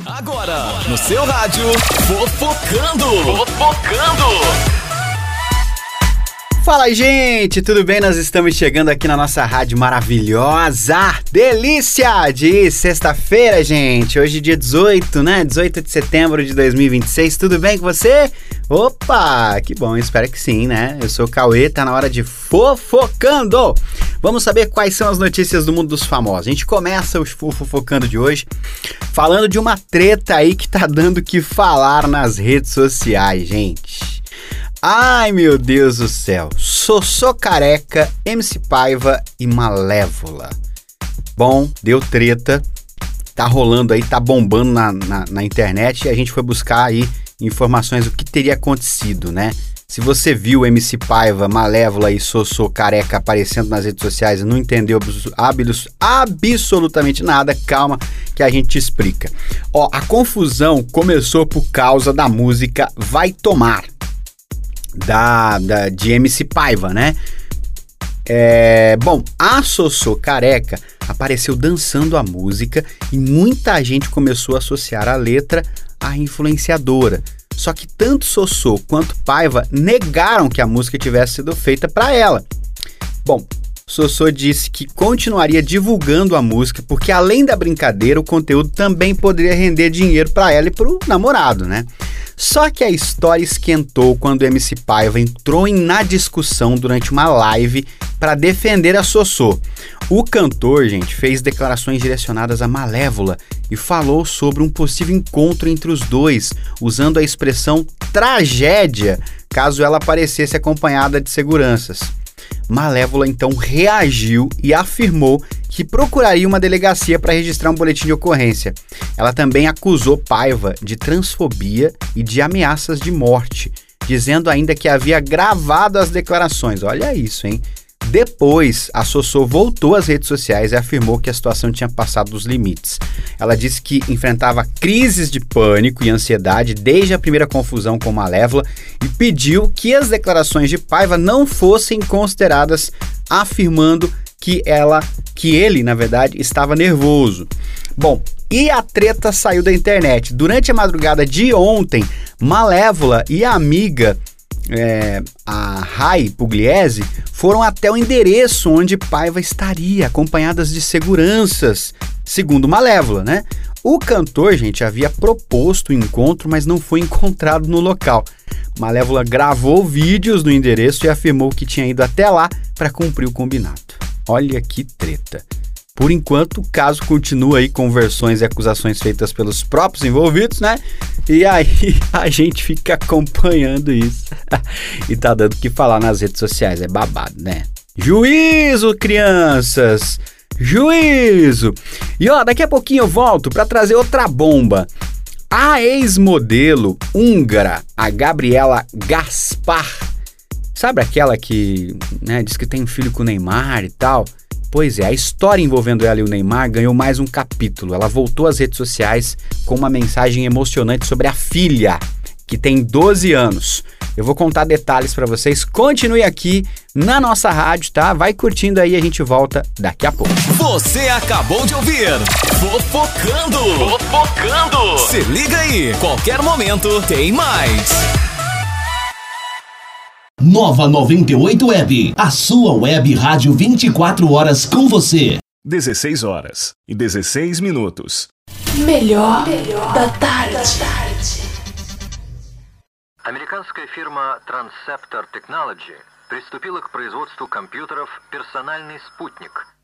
Agora, no seu rádio, Fofocando. Fala, gente, tudo bem? Nós estamos chegando aqui na nossa rádio maravilhosa, delícia de sexta-feira, gente. Hoje dia 18, né? 18 de setembro de 2026, tudo bem com você? Opa, que bom, espero que sim, né? Eu sou o Cauê, tá na hora de Fofocando. Vamos saber quais são as notícias do mundo dos famosos. A gente começa o Fofocando de hoje falando de uma treta aí que tá dando o que falar nas redes sociais, gente. Ai, meu Deus do céu. Sossô Careca, MC Paiva e Malévola. Bom, deu treta. Tá rolando aí, tá bombando na internet. E a gente foi buscar aí informações do que teria acontecido, né? Se você viu MC Paiva, Malévola e Sossô Careca aparecendo nas redes sociais e não entendeu absolutamente nada, calma que a gente te explica. Ó, a confusão começou por causa da música Vai Tomar. De MC Paiva, né? Bom, a Sossô Careca apareceu dançando a música e muita gente começou a associar a letra à influenciadora. Só que tanto Sossô quanto Paiva negaram que a música tivesse sido feita para ela. Bom, Sossô disse que continuaria divulgando a música porque além da brincadeira, o conteúdo também poderia render dinheiro para ela e pro namorado, né? Só que a história esquentou quando o MC Paiva entrou na discussão durante uma live para defender a Sossô. O cantor, gente, fez declarações direcionadas à Malévola e falou sobre um possível encontro entre os dois, usando a expressão tragédia, caso ela aparecesse acompanhada de seguranças. Malévola então reagiu e afirmou que procuraria uma delegacia para registrar um boletim de ocorrência. Ela também acusou Paiva de transfobia e de ameaças de morte, dizendo ainda que havia gravado as declarações. Olha isso, hein? Depois, a Sossô voltou às redes sociais e afirmou que a situação tinha passado dos limites. Ela disse que enfrentava crises de pânico e ansiedade desde a primeira confusão com Malévola e pediu que as declarações de Paiva não fossem consideradas, afirmando que ele, na verdade, estava nervoso. Bom, e a treta saiu da internet. Durante a madrugada de ontem, Malévola e a amiga a Rai Pugliese foram até o endereço onde Paiva estaria, acompanhadas de seguranças, segundo Malévola, né? O cantor, gente, havia proposto o encontro, mas não foi encontrado no local. Malévola gravou vídeos no endereço e afirmou que tinha ido até lá para cumprir o combinado. Olha que treta. Por enquanto, o caso continua aí com versões e acusações feitas pelos próprios envolvidos, né? E aí a gente fica acompanhando isso. E tá dando o que falar nas redes sociais, é babado, né? Juízo, crianças! Juízo! E ó, daqui a pouquinho eu volto para trazer outra bomba. A ex-modelo húngara, a Gabriela Gaspar, sabe aquela que, né, diz que tem um filho com o Neymar e tal? Pois é, a história envolvendo ela e o Neymar ganhou mais um capítulo. Ela voltou às redes sociais com uma mensagem emocionante sobre a filha, que tem 12 anos. Eu vou contar detalhes para vocês. Continue aqui na nossa rádio, tá? Vai curtindo aí, a gente volta daqui a pouco. Você acabou de ouvir Fofocando. Se liga aí, qualquer momento tem mais. Nova 98 Web, a sua web rádio 24 horas com você. 16 horas e 16 minutos. Melhor da tarde. Американская фирма Transceptor Technology приступила к производству компьютеров «Персональный спутник»,